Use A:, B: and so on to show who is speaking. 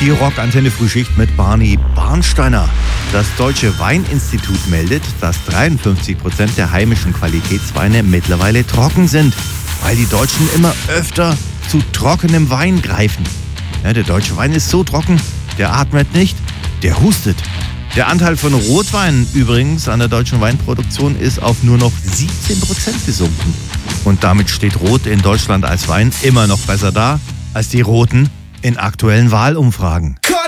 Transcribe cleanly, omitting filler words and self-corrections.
A: Die Rockantenne Frühschicht mit Barney Barnsteiner. Das Deutsche Weininstitut meldet, dass 53% der heimischen Qualitätsweine mittlerweile trocken sind, weil die Deutschen immer öfter zu trockenem Wein greifen. Ja, der deutsche Wein ist so trocken, der atmet nicht, der hustet. Der Anteil von Rotwein übrigens an der deutschen Weinproduktion ist auf nur noch 17% gesunken. Und damit steht Rot in Deutschland als Wein immer noch besser da als die Roten in aktuellen Wahlumfragen.